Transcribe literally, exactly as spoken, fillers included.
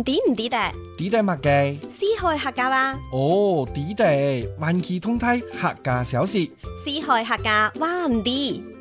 唔知唔知的， 知得乜嘅？ 四海客家話， 哦，知得，環球通態客家小事。 四海客家話唔知。